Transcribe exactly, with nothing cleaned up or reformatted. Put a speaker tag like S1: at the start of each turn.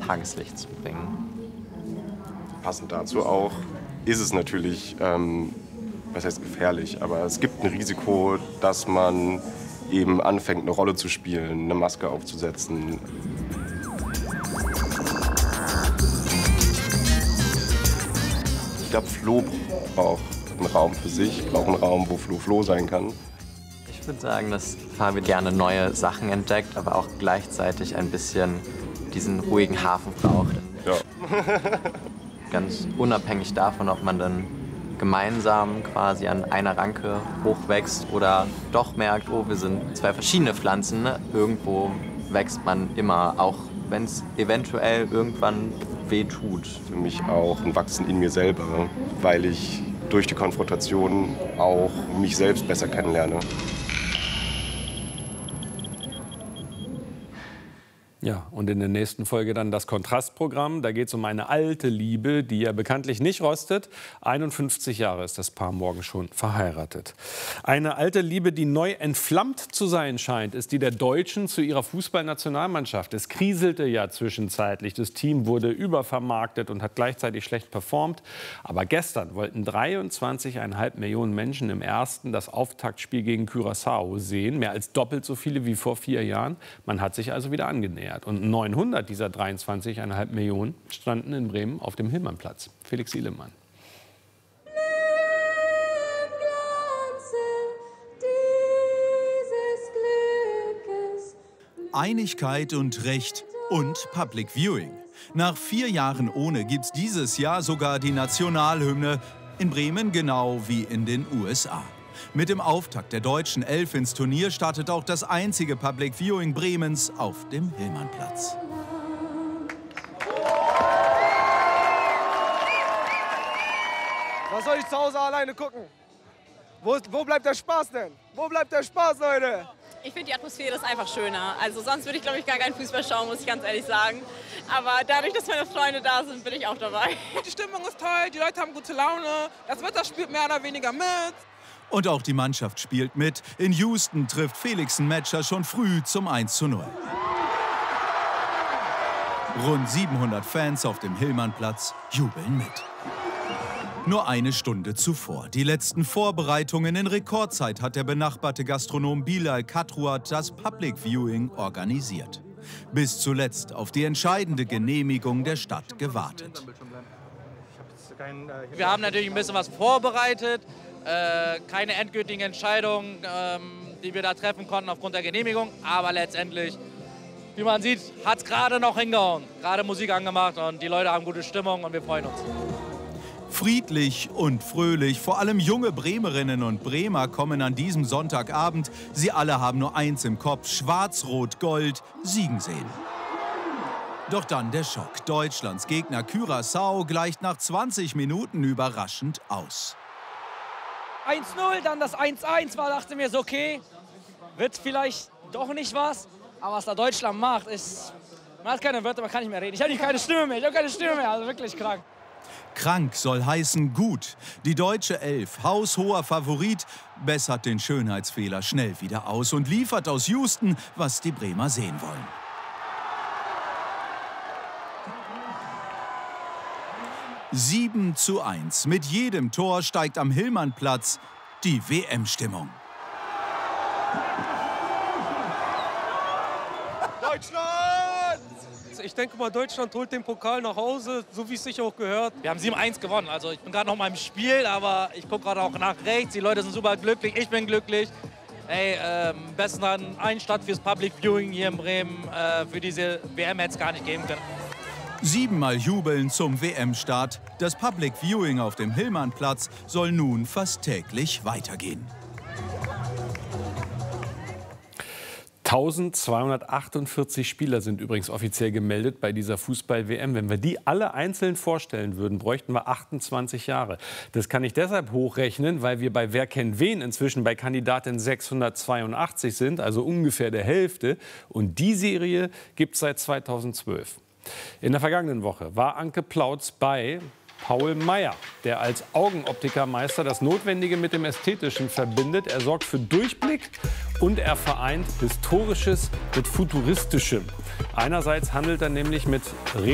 S1: Tageslicht zu bringen.
S2: Passend dazu auch ist es natürlich, ähm, was heißt gefährlich, aber es gibt ein Risiko, dass man eben anfängt, eine Rolle zu spielen, eine Maske aufzusetzen. Ich glaube, Flo braucht einen Raum für sich, braucht einen Raum, wo Flo Flo sein kann.
S1: Ich würde sagen, dass Fabi gerne neue Sachen entdeckt, aber auch gleichzeitig ein bisschen diesen ruhigen Hafen braucht.
S2: Ja.
S1: Ganz unabhängig davon, ob man dann gemeinsam quasi an einer Ranke hochwächst oder doch merkt, oh, wir sind zwei verschiedene Pflanzen. Ne? Irgendwo wächst man immer, auch wenn es eventuell irgendwann weh tut.
S2: Für mich auch ein Wachsen in mir selber, weil ich durch die Konfrontation auch mich selbst besser kennenlerne.
S3: Ja, und in der nächsten Folge dann das Kontrastprogramm. Da geht es um eine alte Liebe, die ja bekanntlich nicht rostet. einundfünfzig Jahre ist das Paar morgen schon verheiratet. Eine alte Liebe, die neu entflammt zu sein scheint, ist die der Deutschen zu ihrer Fußballnationalmannschaft. Es kriselte ja zwischenzeitlich. Das Team wurde übervermarktet und hat gleichzeitig schlecht performt. Aber gestern wollten dreiundzwanzig Komma fünf Millionen Menschen im ersten das Auftaktspiel gegen Curaçao sehen. Mehr als doppelt so viele wie vor vier Jahren. Man hat sich also wieder angenähert. Und neunhundert dieser dreiundzwanzig Komma fünf Millionen standen in Bremen auf dem Hillmannplatz. Felix Ihlemann.
S4: Einigkeit und Recht und Public Viewing. Nach vier Jahren ohne gibt's dieses Jahr sogar die Nationalhymne. In Bremen genau wie in den U S A. Mit dem Auftakt der deutschen Elf ins Turnier startet auch das einzige Public Viewing Bremens auf dem Hillmannplatz.
S5: Was soll ich zu Hause alleine gucken? Wo, ist, wo bleibt der Spaß denn? Wo bleibt der Spaß, Leute?
S6: Ich finde, die Atmosphäre ist einfach schöner. Also sonst würde ich, glaube ich, gar keinen Fußball schauen, muss ich ganz ehrlich sagen. Aber dadurch, dass meine Freunde da sind, bin ich auch dabei.
S7: Die Stimmung ist toll, die Leute haben gute Laune, das Wetter spielt mehr oder weniger mit.
S4: Und auch die Mannschaft spielt mit. In Houston trifft Felix ein Matcher schon früh zum eins zu null. Rund siebenhundert Fans auf dem Hillmannplatz jubeln mit. Nur eine Stunde zuvor. Die letzten Vorbereitungen in Rekordzeit hat der benachbarte Gastronom Bilal Kadruat das Public Viewing organisiert. Bis zuletzt auf die entscheidende Genehmigung der Stadt gewartet.
S8: Wir haben natürlich ein bisschen was vorbereitet. Äh, keine endgültigen Entscheidungen, ähm, die wir da treffen konnten aufgrund der Genehmigung. Aber letztendlich, wie man sieht, hat es gerade noch hingehauen. Gerade Musik angemacht und die Leute haben gute Stimmung und wir freuen uns.
S4: Friedlich und fröhlich, vor allem junge Bremerinnen und Bremer kommen an diesem Sonntagabend. Sie alle haben nur eins im Kopf, Schwarz-Rot-Gold siegen sehen. Doch dann der Schock. Deutschlands Gegner Curaçao gleicht nach zwanzig Minuten überraschend aus.
S9: eins null, dann das eins eins war, dachte mir so, okay, wird vielleicht doch nicht was. Aber was da Deutschland macht, ist, man hat keine Wörter, man kann nicht mehr reden. Ich habe keine Stimme mehr, ich habe keine Stimme mehr, also wirklich krank.
S4: Krank soll heißen gut. Die deutsche Elf, haushoher Favorit, bessert den Schönheitsfehler schnell wieder aus und liefert aus Houston, was die Bremer sehen wollen. sieben zu eins. Mit jedem Tor steigt am Hillmannplatz die W M-Stimmung.
S5: Deutschland! Ich denke mal, Deutschland holt den Pokal nach Hause, so wie es sich auch gehört.
S8: Wir haben sieben eins gewonnen. Also ich bin gerade noch mal im Spiel, aber ich gucke gerade auch nach rechts. Die Leute sind super glücklich, ich bin glücklich. Ey, ähm, besten Einstand fürs Public Viewing hier in Bremen. Äh, für diese W M hätte es gar nicht geben können.
S4: Siebenmal jubeln zum W M-Start. Das Public Viewing auf dem Hillmannplatz soll nun fast täglich weitergehen.
S3: eintausendzweihundertachtundvierzig Spieler sind übrigens offiziell gemeldet bei dieser Fußball-W M. Wenn wir die alle einzeln vorstellen würden, bräuchten wir achtundzwanzig Jahre. Das kann ich deshalb hochrechnen, weil wir bei Wer kennt wen inzwischen bei Kandidatin sechshundertzweiundachtzig sind, also ungefähr der Hälfte. Und die Serie gibt es seit zweitausendzwölf. In der vergangenen Woche war Anke Plautz bei Paul Meyer, der als Augenoptikermeister das Notwendige mit dem Ästhetischen verbindet. Er sorgt für Durchblick und er vereint Historisches mit Futuristischem. Einerseits handelt er nämlich mit